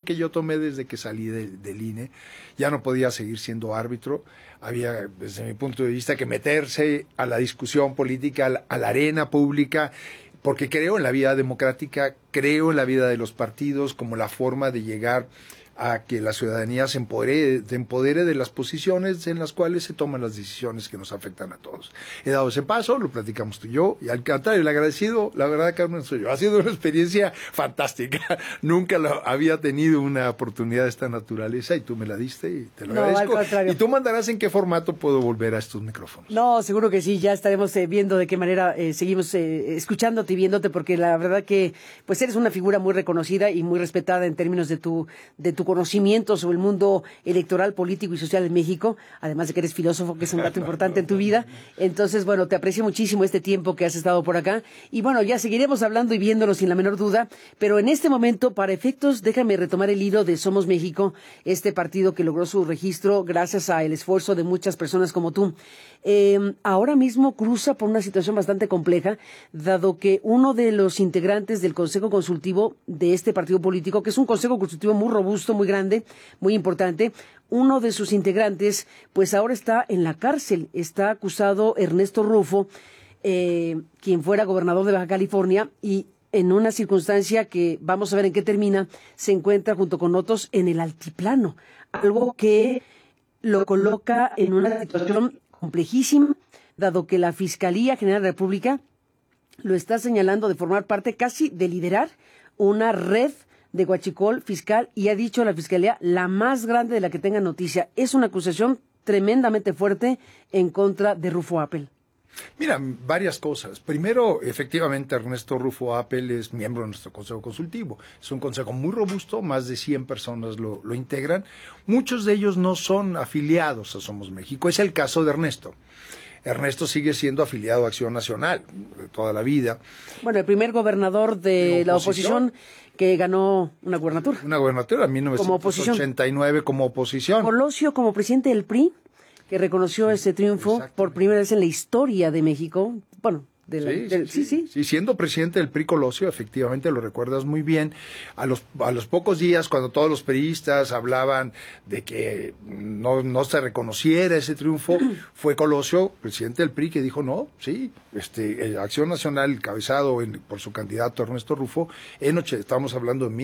que yo tomé desde que salí del INE. Ya no podía seguir siendo árbitro. Había, desde mi punto de vista, que meterse a la discusión política, a la arena pública, porque creo en la vida democrática, creo en la vida de los partidos como la forma de llegar a que la ciudadanía se empodere de las posiciones en las cuales se toman las decisiones que nos afectan a todos. He dado ese paso, lo platicamos tú y yo, y al contrario, el agradecido, la verdad, Carmen, soy yo. Ha sido una experiencia fantástica. Nunca había tenido una oportunidad de esta naturaleza y tú me la diste y te lo agradezco. Y tú mandarás en qué formato puedo volver a estos micrófonos. No, seguro que sí, ya estaremos viendo de qué manera seguimos escuchándote y viéndote, porque la verdad que pues eres una figura muy reconocida y muy respetada en términos de tu conocimiento sobre el mundo electoral, político y social en México, además de que eres filósofo, que es un dato importante en tu vida. Entonces, bueno, te aprecio muchísimo este tiempo que has estado por acá. Y bueno, ya seguiremos hablando y viéndonos sin la menor duda, pero en este momento, para efectos, déjame retomar el hilo de Somos México, este partido que logró su registro gracias al esfuerzo de muchas personas como tú. Ahora mismo cruza por una situación bastante compleja, dado que uno de los integrantes del Consejo Consultivo de este partido político, que es un Consejo Consultivo muy robusto, muy grande, muy importante, uno de sus integrantes, pues ahora está en la cárcel. Está acusado Ernesto Rufo, quien fuera gobernador de Baja California, y en una circunstancia que vamos a ver en qué termina, se encuentra junto con otros en el altiplano, algo que lo coloca en una situación complejísima, dado que la Fiscalía General de la República lo está señalando de formar parte, casi de liderar una red de huachicol fiscal, y ha dicho la Fiscalía la más grande de la que tenga noticia. Es una acusación tremendamente fuerte en contra de Rufo Appel. Mira, varias cosas. Primero, efectivamente, Ernesto Rufo Appel es miembro de nuestro Consejo Consultivo. Es un consejo muy robusto, más de 100 personas lo integran. Muchos de ellos no son afiliados a Somos México. Es el caso de Ernesto. Ernesto sigue siendo afiliado a Acción Nacional de toda la vida. Bueno, el primer gobernador de la oposición que ganó una gubernatura. Una gubernatura en 1989 como oposición. Colosio como presidente del PRI, que reconoció ese triunfo por primera vez en la historia de México. Bueno, sí, siendo presidente del PRI Colosio, efectivamente, lo recuerdas muy bien. A los pocos días, cuando todos los priistas hablaban de que no se reconociera ese triunfo, fue Colosio, presidente del PRI, que dijo no, sí, Acción Nacional, encabezado por su candidato Ernesto Rufo, estamos hablando de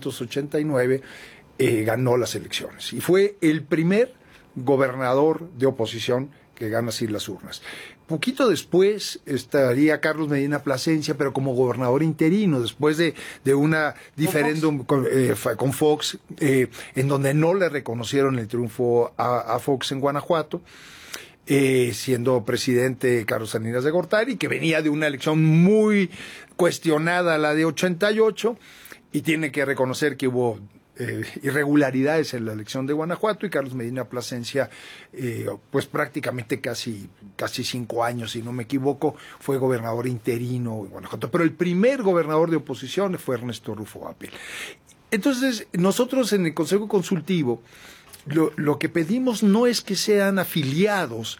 1989, ganó las elecciones. Y fue el primer gobernador de oposición que gana así las urnas. Poquito después estaría Carlos Medina Plasencia, pero como gobernador interino, después de una diferéndum con Fox, en donde no le reconocieron el triunfo a Fox en Guanajuato, siendo presidente Carlos Salinas de Gortari, que venía de una elección muy cuestionada, la de 88, y tiene que reconocer que hubo irregularidades en la elección de Guanajuato, y Carlos Medina Plasencia, pues prácticamente casi 5 años, si no me equivoco, fue gobernador interino en Guanajuato. Pero el primer gobernador de oposición fue Ernesto Rufo Appel. Entonces, nosotros en el Consejo Consultivo, lo que pedimos no es que sean afiliados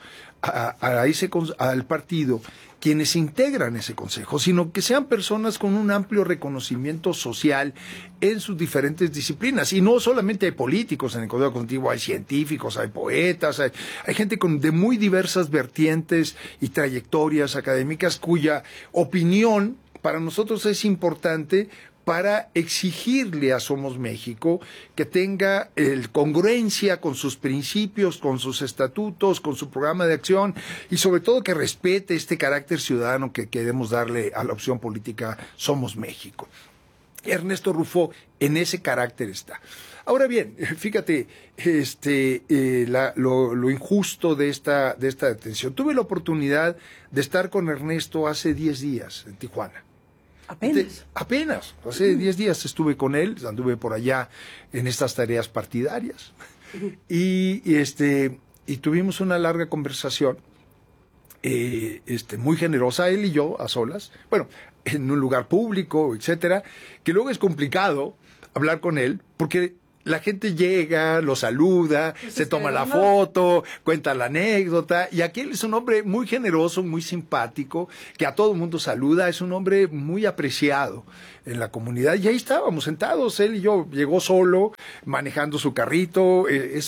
al partido quienes integran ese consejo, sino que sean personas con un amplio reconocimiento social en sus diferentes disciplinas. Y no solamente hay políticos en el Consejo Consultivo, hay científicos, hay poetas, hay gente de muy diversas vertientes y trayectorias académicas cuya opinión para nosotros es importante para exigirle a Somos México que tenga congruencia con sus principios, con sus estatutos, con su programa de acción, y sobre todo que respete este carácter ciudadano que queremos darle a la opción política Somos México. Ernesto Rufo en ese carácter está. Ahora bien, fíjate, lo injusto de esta detención. Tuve la oportunidad de estar con Ernesto hace 10 días en Tijuana. Apenas. Hace 10 días estuve con él, anduve por allá en estas tareas partidarias. Y tuvimos una larga conversación, muy generosa, él y yo, a solas. Bueno, en un lugar público, etcétera, que luego es complicado hablar con él, porque la gente llega, lo saluda, se toma la foto, cuenta la anécdota, y aquel es un hombre muy generoso, muy simpático, que a todo el mundo saluda, es un hombre muy apreciado en la comunidad, y ahí estábamos sentados, él y yo, llegó solo, manejando su carrito,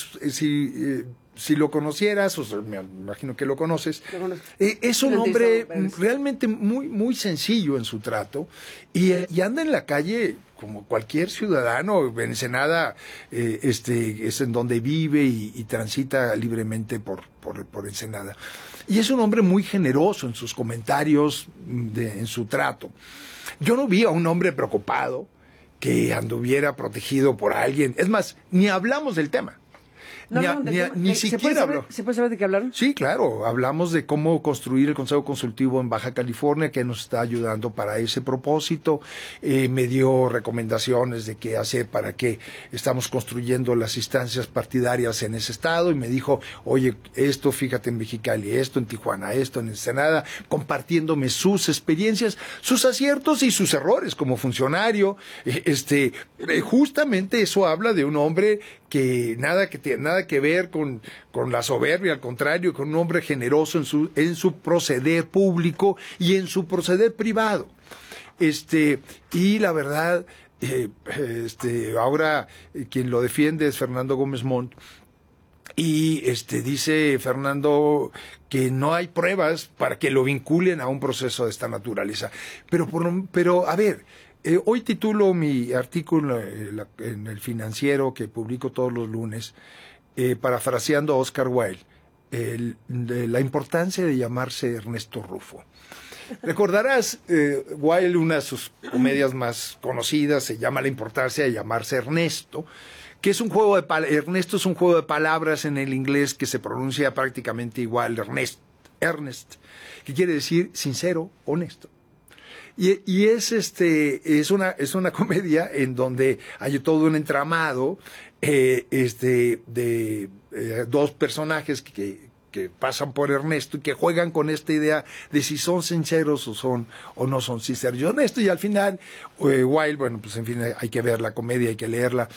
si lo conocieras, o sea, me imagino que lo conoces, es un hombre realmente muy, muy sencillo en su trato, y anda en la calle como cualquier ciudadano. Ensenada es en donde vive y transita libremente por Ensenada. Y es un hombre muy generoso en sus comentarios, en su trato. Yo no vi a un hombre preocupado que anduviera protegido por alguien. Es más, ni hablamos del tema. Ni siquiera habló. ¿Se puede saber de qué hablaron? Sí, claro. Hablamos de cómo construir el Consejo Consultivo en Baja California, que nos está ayudando para ese propósito. Me dio recomendaciones de qué hacer para que estamos construyendo las instancias partidarias en ese estado. Y me dijo, oye, esto, fíjate en Mexicali, esto en Tijuana, esto en Ensenada, compartiéndome sus experiencias, sus aciertos y sus errores como funcionario. Justamente eso habla de un hombre que nada que ver con la soberbia, al contrario, con un hombre generoso en su proceder público y en su proceder privado. Y la verdad, ahora quien lo defiende es Fernando Gómez Montt, y dice Fernando que no hay pruebas para que lo vinculen a un proceso de esta naturaleza. Pero a ver, hoy titulo mi artículo en El Financiero, que publico todos los lunes, parafraseando a Oscar Wilde, la importancia de llamarse Ernesto Rufo. Recordarás, Wilde, una de sus comedias más conocidas, se llama La importancia de llamarse Ernesto, que es un juego Ernesto es un juego de palabras en el inglés que se pronuncia prácticamente igual, Ernest, que quiere decir sincero, honesto. Y es una comedia en donde hay todo un entramado de dos personajes que pasan por Ernesto y que juegan con esta idea de si son sinceros o no son sinceros. Y honesto, y al final, Wilde, bueno, pues en fin, hay que ver la comedia, hay que leerla,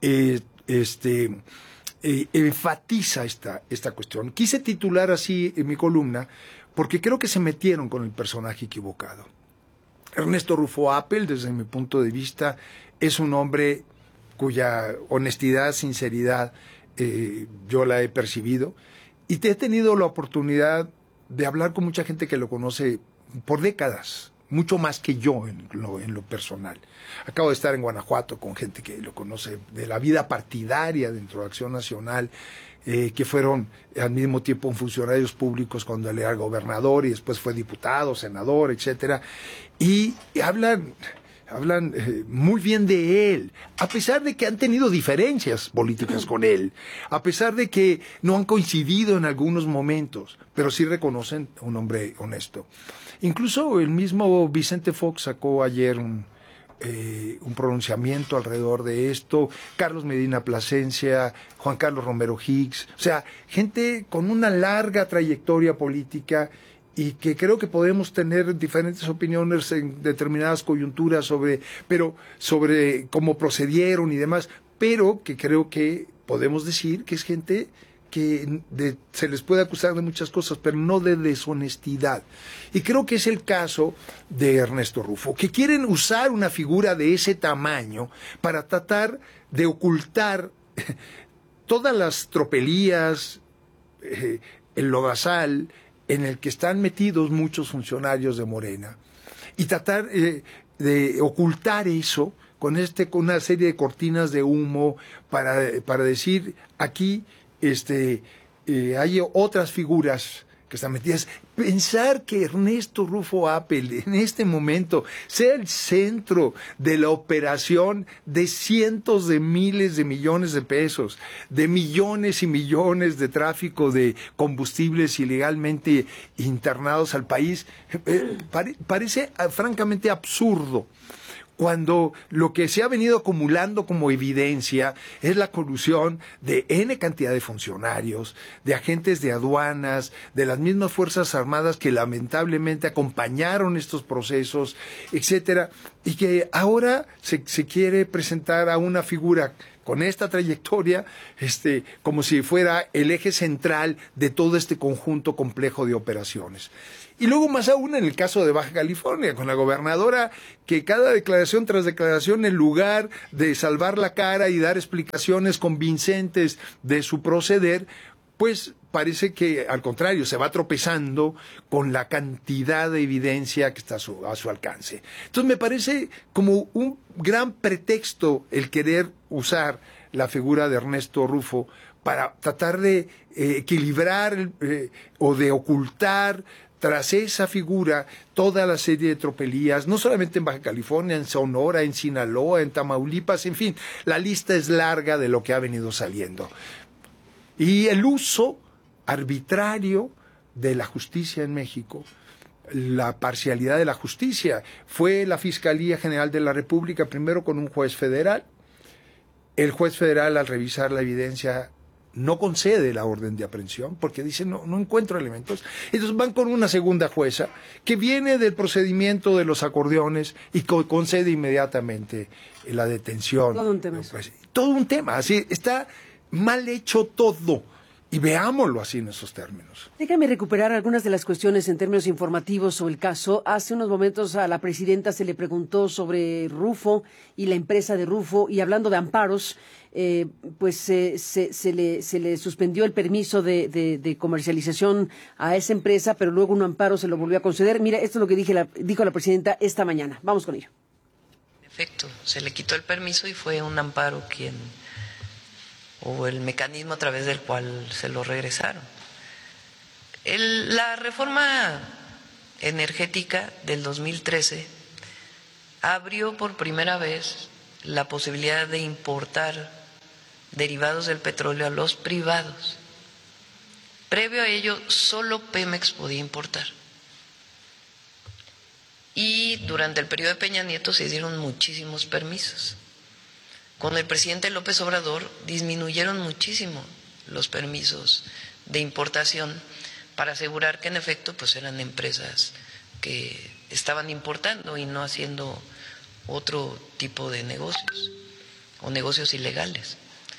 enfatiza esta cuestión. Quise titular así en mi columna porque creo que se metieron con el personaje equivocado. Ernesto Rufo Appel, desde mi punto de vista, es un hombre cuya honestidad, sinceridad, yo la he percibido, y he tenido la oportunidad de hablar con mucha gente que lo conoce por décadas, mucho más que yo en lo personal. Acabo de estar en Guanajuato con gente que lo conoce de la vida partidaria dentro de Acción Nacional, que fueron al mismo tiempo funcionarios públicos cuando él era gobernador y después fue diputado, senador, etcétera, y hablan muy bien de él, a pesar de que han tenido diferencias políticas con él, a pesar de que no han coincidido en algunos momentos, pero sí reconocen a un hombre honesto. Incluso el mismo Vicente Fox sacó ayer un pronunciamiento alrededor de esto, Carlos Medina Plasencia, Juan Carlos Romero Hicks, o sea, gente con una larga trayectoria política y que creo que podemos tener diferentes opiniones en determinadas coyunturas sobre cómo procedieron y demás, pero que creo que podemos decir que es gente que se les puede acusar de muchas cosas, pero no de deshonestidad. Y creo que es el caso de Ernesto Rufo, que quieren usar una figura de ese tamaño para tratar de ocultar todas las tropelías, el lodazal en el que están metidos muchos funcionarios de Morena, y tratar de ocultar eso con una serie de cortinas de humo para decir aquí hay otras figuras que están metidas. Pensar que Ernesto Rufo Appel en este momento sea el centro de la operación de cientos de miles de millones de pesos, de millones y millones de tráfico de combustibles ilegalmente internados al país, parece francamente absurdo, cuando lo que se ha venido acumulando como evidencia es la colusión de N cantidad de funcionarios, de agentes de aduanas, de las mismas Fuerzas Armadas que lamentablemente acompañaron estos procesos, etcétera, y que ahora se quiere presentar a una figura con esta trayectoria, como si fuera el eje central de todo este conjunto complejo de operaciones. Y luego más aún en el caso de Baja California, con la gobernadora que cada declaración tras declaración, en lugar de salvar la cara y dar explicaciones convincentes de su proceder, pues parece que al contrario se va tropezando con la cantidad de evidencia que está a su alcance. Entonces me parece como un gran pretexto el querer usar la figura de Ernesto Rufo para tratar de equilibrar o de ocultar tras esa figura toda la serie de tropelías, no solamente en Baja California, en Sonora, en Sinaloa, en Tamaulipas, en fin, la lista es larga de lo que ha venido saliendo. Y el uso arbitrario de la justicia en México, la parcialidad de la justicia. Fue la Fiscalía General de la República primero con un juez federal. El juez federal, al revisar la evidencia, no concede la orden de aprehensión porque dice no encuentro elementos. Entonces van con una segunda jueza que viene del procedimiento de los acordeones y concede inmediatamente la detención. Todo un tema. Pues, todo un tema. Así está mal hecho todo. Y veámoslo así en esos términos. Déjame recuperar algunas de las cuestiones en términos informativos sobre el caso. Hace unos momentos a la presidenta se le preguntó sobre Rufo y la empresa de Rufo, y hablando de amparos, pues se le suspendió el permiso de comercialización a esa empresa, pero luego un amparo se lo volvió a conceder. Mira, esto es lo que dijo la presidenta esta mañana. Vamos con ello. En efecto, se le quitó el permiso y fue un amparo o el mecanismo a través del cual se lo regresaron. La reforma energética del 2013 abrió por primera vez la posibilidad de importar derivados del petróleo a los privados. Previo a ello, solo Pemex podía importar. Y durante el periodo de Peña Nieto se dieron muchísimos permisos. Con el presidente López Obrador disminuyeron muchísimo los permisos de importación para asegurar que en efecto pues eran empresas que estaban importando y no haciendo otro tipo de negocios o negocios ilegales.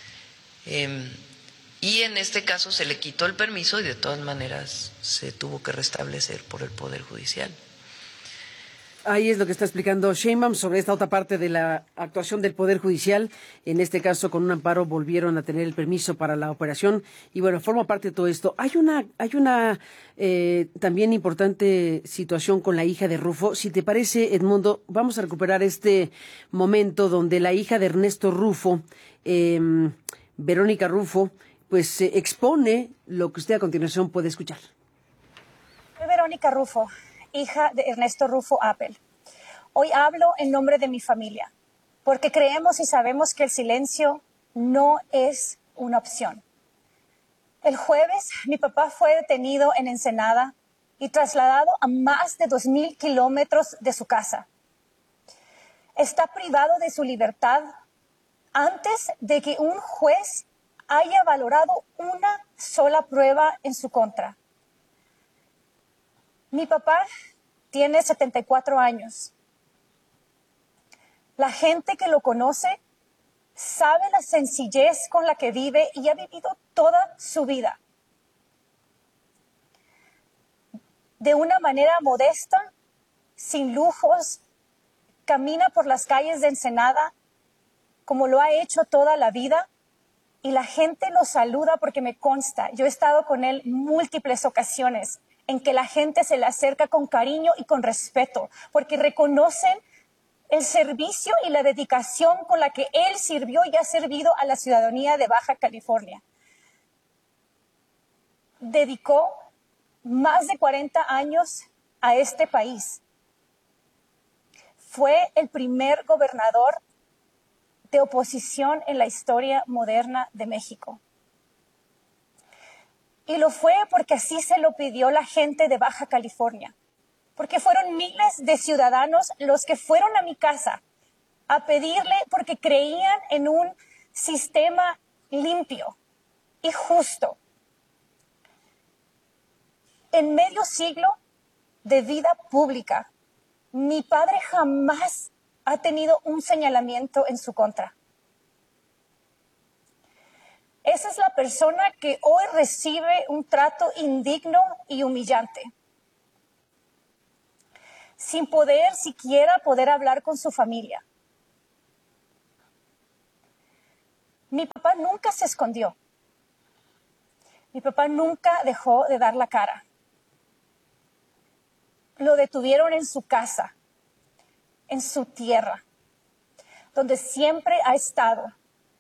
Y en este caso se le quitó el permiso y de todas maneras se tuvo que restablecer por el Poder Judicial. Ahí es lo que está explicando Sheinbaum sobre esta otra parte de la actuación del Poder Judicial. En este caso, con un amparo volvieron a tener el permiso para la operación y bueno, forma parte de todo esto. Hay una también importante situación con la hija de Rufo. Si te parece, Edmundo, vamos a recuperar este momento donde la hija de Ernesto Rufo, Verónica Rufo, pues expone lo que usted a continuación puede escuchar. Soy Verónica Rufo, hija de Ernesto Rufo Appel. Hoy hablo en nombre de mi familia, porque creemos y sabemos que el silencio no es una opción. El jueves, mi papá fue detenido en Ensenada y trasladado a más de 2,000 kilómetros de su casa. Está privado de su libertad antes de que un juez haya valorado una sola prueba en su contra. Mi papá tiene 74 años. La gente que lo conoce sabe la sencillez con la que vive y ha vivido toda su vida. De una manera modesta, sin lujos, camina por las calles de Ensenada como lo ha hecho toda la vida y la gente lo saluda porque me consta. Yo he estado con él múltiples ocasiones en que la gente se le acerca con cariño y con respeto, porque reconocen el servicio y la dedicación con la que él sirvió y ha servido a la ciudadanía de Baja California. Dedicó más de 40 años a este país. Fue el primer gobernador de oposición en la historia moderna de México. Y lo fue porque así se lo pidió la gente de Baja California. Porque fueron miles de ciudadanos los que fueron a mi casa a pedirle porque creían en un sistema limpio y justo. En medio siglo de vida pública, mi padre jamás ha tenido un señalamiento en su contra. esa es la persona que hoy recibe un trato indigno y humillante, sin poder siquiera poder hablar con su familia. Mi papá nunca se escondió. Mi papá nunca dejó de dar la cara. Lo detuvieron en su casa, en su tierra, donde siempre ha estado.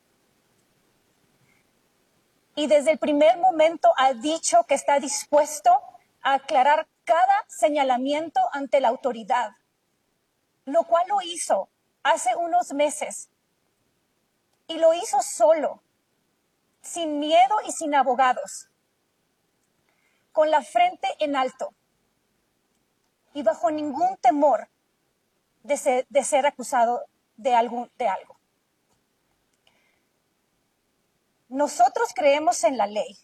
Y desde el primer momento ha dicho que está dispuesto a aclarar cada señalamiento ante la autoridad, lo cual lo hizo hace unos meses. Y lo hizo solo, sin miedo y sin abogados, con la frente en alto y bajo ningún temor de ser acusado de algo. Nosotros creemos en la ley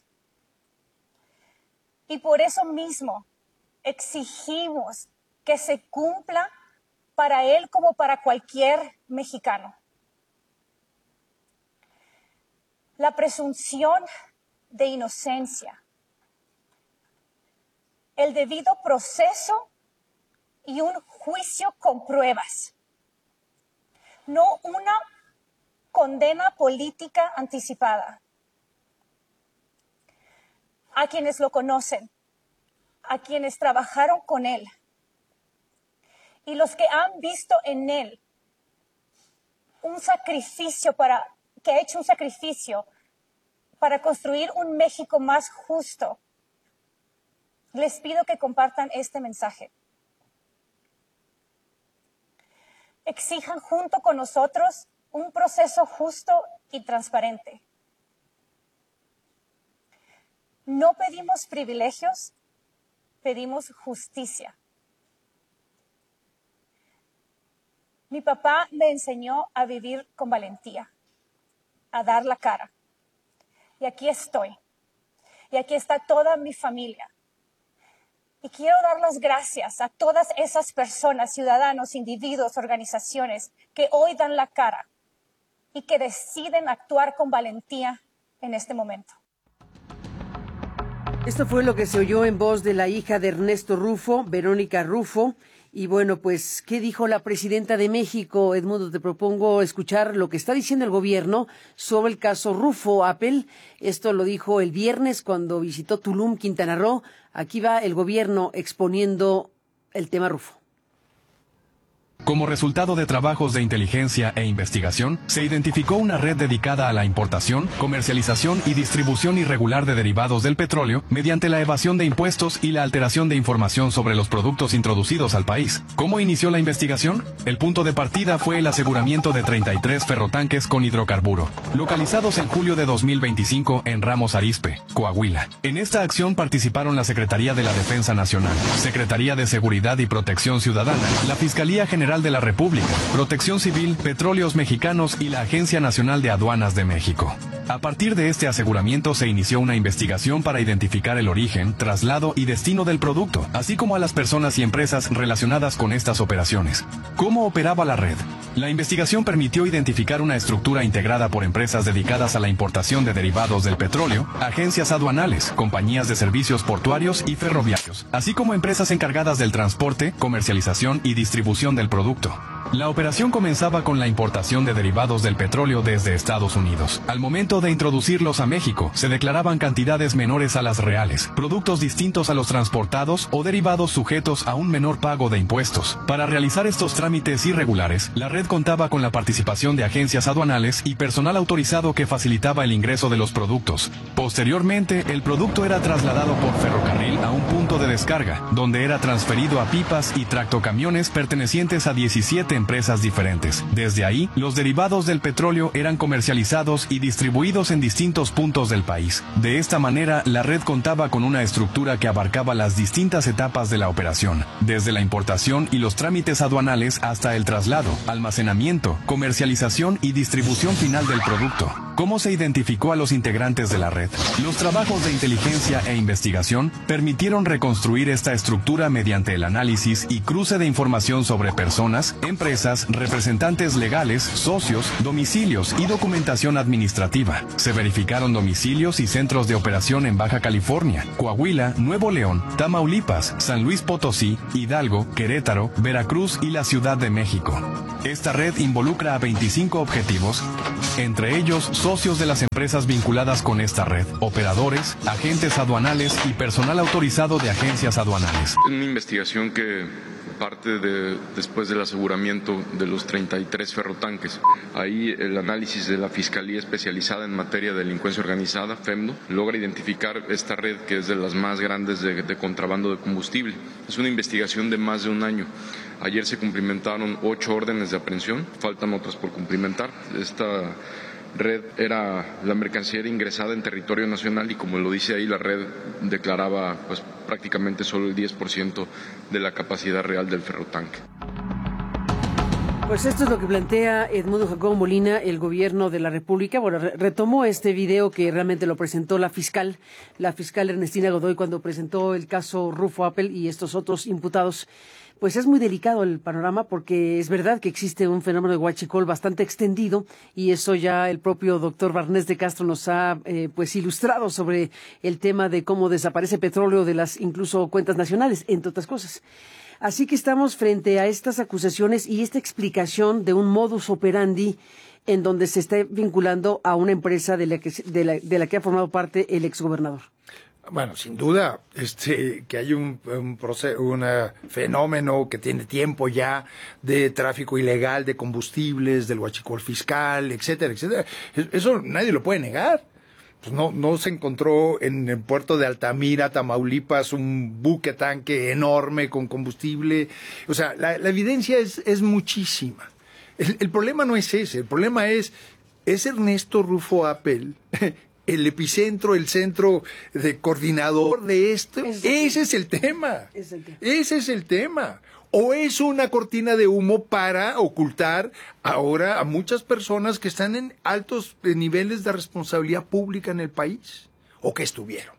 y por eso mismo exigimos que se cumpla para él como para cualquier mexicano. La presunción de inocencia, el debido proceso y un juicio con pruebas, no una condena política anticipada. A quienes lo conocen, a quienes trabajaron con él y los que han visto en él un sacrificio que ha hecho un sacrificio para construir un México más justo, les pido que compartan este mensaje. Exijan junto con nosotros un proceso justo y transparente. No pedimos privilegios, pedimos justicia. Mi papá me enseñó a vivir con valentía, a dar la cara. Y aquí estoy. Y aquí está toda mi familia. Y quiero dar las gracias a todas esas personas, ciudadanos, individuos, organizaciones que hoy dan la cara y que deciden actuar con valentía en este momento. Esto fue lo que se oyó en voz de la hija de Ernesto Rufo, Verónica Rufo. Y bueno, pues, ¿qué dijo la presidenta de México? Edmundo, te propongo escuchar lo que está diciendo el gobierno sobre el caso Rufo Apple. Esto lo dijo el viernes cuando visitó Tulum, Quintana Roo. Aquí va el gobierno exponiendo el tema Rufo. Como resultado de trabajos de inteligencia e investigación, se identificó una red dedicada a la importación, comercialización y distribución irregular de derivados del petróleo mediante la evasión de impuestos y la alteración de información sobre los productos introducidos al país. ¿Cómo inició la investigación? El punto de partida fue el aseguramiento de 33 ferrotanques con hidrocarburo, localizados en julio de 2025 en Ramos Arizpe, Coahuila. En esta acción participaron la Secretaría de la Defensa Nacional, Secretaría de Seguridad y Protección Ciudadana, la Fiscalía General de la República, Protección Civil, Petróleos Mexicanos y la Agencia Nacional de Aduanas de México. A partir de este aseguramiento se inició una investigación para identificar el origen, traslado y destino del producto, así como a las personas y empresas relacionadas con estas operaciones. ¿Cómo operaba la red? La investigación permitió identificar una estructura integrada por empresas dedicadas a la importación de derivados del petróleo, agencias aduanales, compañías de servicios portuarios y ferroviarios, así como empresas encargadas del transporte, comercialización y distribución del producto. La operación comenzaba con la importación de derivados del petróleo desde Estados Unidos. Al momento de introducirlos a México, se declaraban cantidades menores a las reales, productos distintos a los transportados o derivados sujetos a un menor pago de impuestos. Para realizar estos trámites irregulares, la red contaba con la participación de agencias aduanales y personal autorizado que facilitaba el ingreso de los productos. Posteriormente, el producto era trasladado por ferrocarril a un punto de descarga, donde era transferido a pipas y tractocamiones pertenecientes a 17 empresas diferentes. Desde ahí, los derivados del petróleo eran comercializados y distribuidos en distintos puntos del país. De esta manera, la red contaba con una estructura que abarcaba las distintas etapas de la operación, desde la importación y los trámites aduanales hasta el traslado, almacenamiento, comercialización y distribución final del producto. ¿Cómo se identificó a los integrantes de la red? Los trabajos de inteligencia e investigación permitieron reconstruir esta estructura mediante el análisis y cruce de información sobre personas, empresas, representantes legales, socios, domicilios y documentación administrativa. Se verificaron domicilios y centros de operación en Baja California, Coahuila, Nuevo León, Tamaulipas, San Luis Potosí, Hidalgo, Querétaro, Veracruz y la Ciudad de México. Esta red involucra a 25 objetivos, entre ellos socios de las empresas vinculadas con esta red, operadores, agentes aduanales y personal autorizado de agencias aduanales. Una investigación que parte después del aseguramiento de los 33 ferrotanques. Ahí el análisis de la Fiscalía Especializada en Materia de Delincuencia Organizada, FEMDO, logra identificar esta red que es de las más grandes de contrabando de combustible. Es una investigación de más de un año. Ayer se cumplimentaron 8 órdenes de aprehensión, faltan otras por cumplimentar. Esta red la mercancía era ingresada en territorio nacional y, como lo dice ahí, la red declaraba pues prácticamente solo el 10% de la capacidad real del ferrotanque. Pues esto es lo que plantea Edmundo Jacobo Molina, el gobierno de la República. Bueno, retomó este video que realmente lo presentó la fiscal Ernestina Godoy, cuando presentó el caso Rufo Appel y estos otros imputados. Pues es muy delicado el panorama, porque es verdad que existe un fenómeno de huachicol bastante extendido, y eso ya el propio doctor Barnés de Castro nos ha pues ilustrado sobre el tema de cómo desaparece petróleo de las incluso cuentas nacionales, entre otras cosas. Así que estamos frente a estas acusaciones y esta explicación de un modus operandi en donde se está vinculando a una empresa de la que ha formado parte el exgobernador. Bueno, sin duda, que hay un fenómeno que tiene tiempo ya de tráfico ilegal de combustibles, del huachicol fiscal, etcétera, etcétera. Eso nadie lo puede negar. Pues no se encontró en el puerto de Altamira, Tamaulipas, un buque tanque enorme con combustible. O sea, la evidencia es muchísima. El problema no es ese, el problema es Ernesto Rufo Appel el epicentro, el centro de coordinador de esto. Ese es el tema. Ese es el tema. ¿O es una cortina de humo para ocultar ahora a muchas personas que están en altos niveles de responsabilidad pública en el país? ¿O que estuvieron?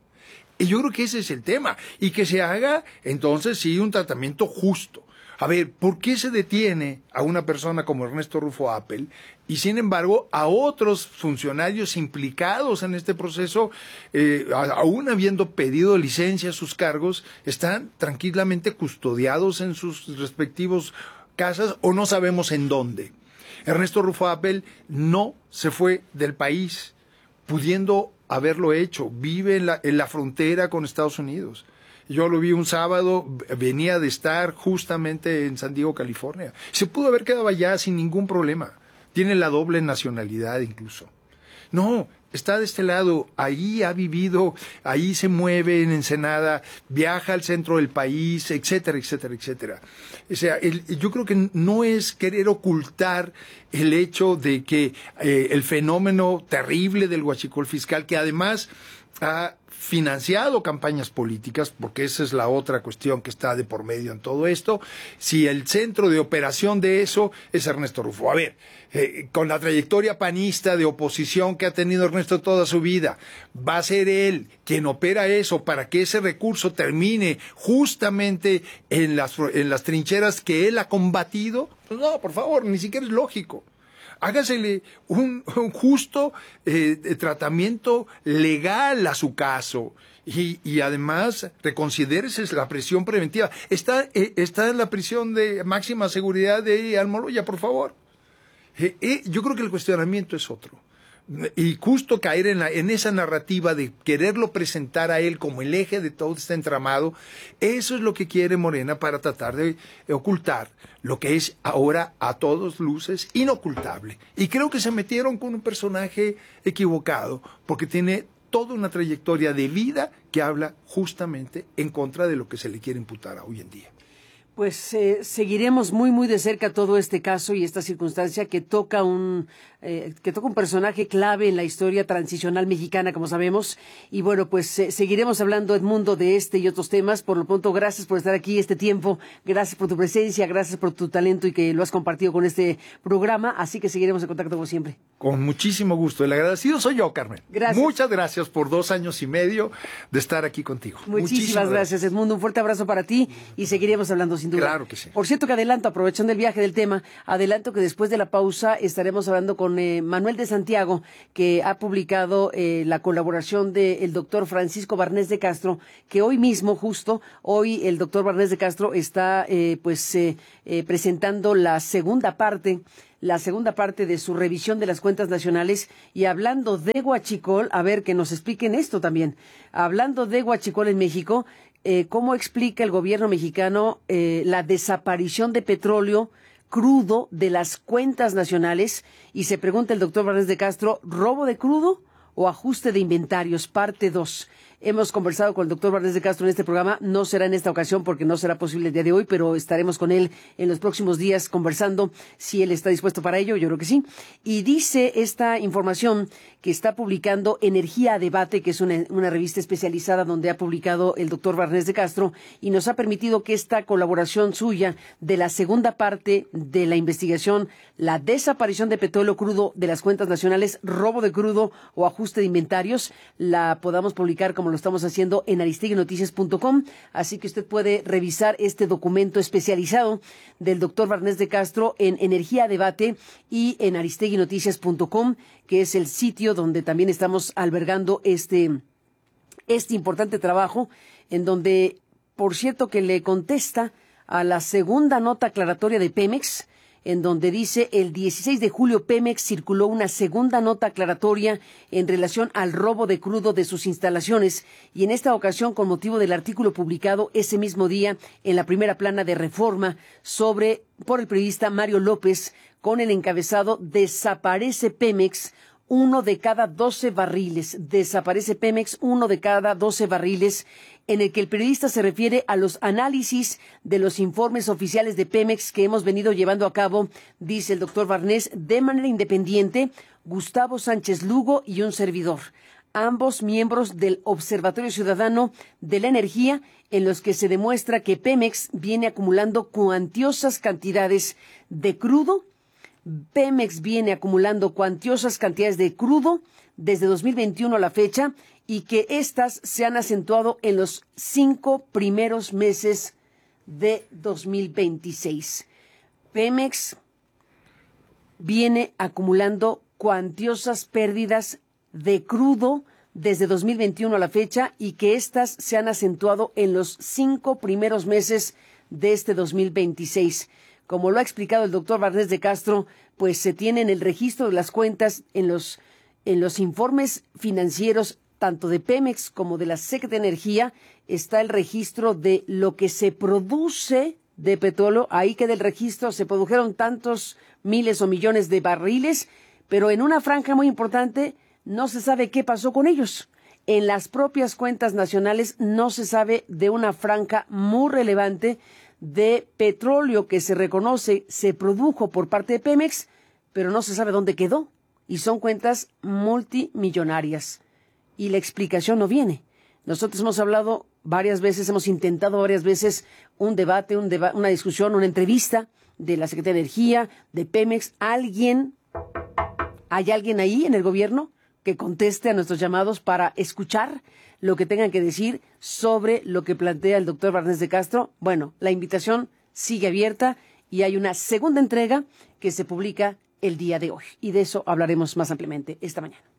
Y yo creo que ese es el tema. Y que se haga, entonces, sí, un tratamiento justo. A ver, ¿por qué se detiene a una persona como Ernesto Rufo Appel y, sin embargo, a otros funcionarios implicados en este proceso, aún habiendo pedido licencia a sus cargos, están tranquilamente custodiados en sus respectivos casas o no sabemos en dónde? Ernesto Rufo Appel no se fue del país, pudiendo haberlo hecho. Vive en la frontera con Estados Unidos. Yo lo vi un sábado, venía de estar justamente en San Diego, California. Se pudo haber quedado allá sin ningún problema. Tiene la doble nacionalidad incluso. No, está de este lado, ahí ha vivido, ahí se mueve en Ensenada, viaja al centro del país, etcétera, etcétera, etcétera. O sea, yo creo que no es querer ocultar el hecho de que el fenómeno terrible del huachicol fiscal, que además ha financiado campañas políticas, porque esa es la otra cuestión que está de por medio en todo esto, si el centro de operación de eso es Ernesto Rufo. A ver, con la trayectoria panista de oposición que ha tenido Ernesto toda su vida, ¿va a ser él quien opera eso para que ese recurso termine justamente en las trincheras que él ha combatido? Pues no, por favor, ni siquiera es lógico. Hágasele un justo tratamiento legal a su caso y además reconsidérese la prisión preventiva. Está en la prisión de máxima seguridad de Almoloya, por favor. Yo creo que el cuestionamiento es otro. Y justo caer en esa narrativa de quererlo presentar a él como el eje de todo este entramado, eso es lo que quiere Morena para tratar de ocultar lo que es ahora a todas luces inocultable. Y creo que se metieron con un personaje equivocado, porque tiene toda una trayectoria de vida que habla justamente en contra de lo que se le quiere imputar hoy en día. Pues seguiremos muy muy de cerca todo este caso y esta circunstancia que toca un personaje clave en la historia transicional mexicana, como sabemos. Y bueno, pues seguiremos hablando, Edmundo, de este y otros temas. Por lo pronto, gracias por estar aquí este tiempo, gracias por tu presencia, gracias por tu talento y que lo has compartido con este programa. Así que seguiremos en contacto como siempre. Con muchísimo gusto. El agradecido soy yo, Carmen. Gracias. Muchas gracias por 2 años y medio de estar aquí contigo. Muchísimas gracias, Edmundo. Un fuerte abrazo para ti y seguiremos hablando sin duda. Claro que sí. Por cierto que adelanto, aprovechando el viaje del tema, adelanto que después de la pausa estaremos hablando con Manuel de Santiago, que ha publicado la colaboración del doctor Francisco Barnés de Castro, que hoy mismo, justo, hoy el doctor Barnés de Castro está presentando la segunda parte de su revisión de las cuentas nacionales. Y hablando de huachicol, a ver, que nos expliquen esto también. Hablando de huachicol en México, ¿cómo explica el gobierno mexicano la desaparición de petróleo crudo de las cuentas nacionales? Y se pregunta el doctor Barnés de Castro, ¿robo de crudo o ajuste de inventarios? Parte 2. Hemos conversado con el doctor Barnés de Castro en este programa. No será en esta ocasión porque no será posible el día de hoy, pero estaremos con él en los próximos días conversando si él está dispuesto para ello. Yo creo que sí. Y dice esta información que está publicando Energía a Debate, que es una revista especializada donde ha publicado el doctor Barnés de Castro, y nos ha permitido que esta colaboración suya de la segunda parte de la investigación, la desaparición de petróleo crudo de las cuentas nacionales, robo de crudo o ajuste de inventarios, la podamos publicar como lo estamos haciendo en aristeguinoticias.com. Así que usted puede revisar este documento especializado del doctor Barnés de Castro en Energía a Debate y en aristeguinoticias.com, que es el sitio donde también estamos albergando este importante trabajo, en donde, por cierto, que le contesta a la segunda nota aclaratoria de Pemex, en donde dice: el 16 de julio Pemex circuló una segunda nota aclaratoria en relación al robo de crudo de sus instalaciones, y en esta ocasión con motivo del artículo publicado ese mismo día en la primera plana de Reforma por el periodista Mario López, con el encabezado "Desaparece Pemex, 1 de cada 12 barriles". Desaparece Pemex, 1 de cada 12 barriles, en el que el periodista se refiere a los análisis de los informes oficiales de Pemex que hemos venido llevando a cabo, dice el doctor Barnés, de manera independiente, Gustavo Sánchez Lugo y un servidor, ambos miembros del Observatorio Ciudadano de la Energía, en los que se demuestra que Pemex viene acumulando cuantiosas cantidades de crudo. Pemex viene acumulando cuantiosas cantidades de crudo desde 2021 a la fecha, y que éstas se han acentuado en los 5 primeros meses de 2026. Pemex viene acumulando cuantiosas pérdidas de crudo desde 2021 a la fecha, y que éstas se han acentuado en los 5 primeros meses de este 2026. Como lo ha explicado el doctor Barnés de Castro, pues se tiene en el registro de las cuentas, en los informes financieros tanto de Pemex como de la Secretaría de Energía, está el registro de lo que se produce de petróleo. Ahí queda el registro, se produjeron tantos miles o millones de barriles, pero en una franja muy importante no se sabe qué pasó con ellos. En las propias cuentas nacionales no se sabe de una franja muy relevante de petróleo que se reconoce se produjo por parte de Pemex, pero no se sabe dónde quedó, y son cuentas multimillonarias. Y la explicación no viene. Nosotros hemos hablado varias veces, hemos intentado varias veces un debate, una discusión, una entrevista de la Secretaría de Energía, de Pemex. ¿Hay alguien ahí en el gobierno que conteste a nuestros llamados para escuchar lo que tengan que decir sobre lo que plantea el doctor Barnés de Castro? Bueno, la invitación sigue abierta y hay una segunda entrega que se publica el día de hoy. Y de eso hablaremos más ampliamente esta mañana.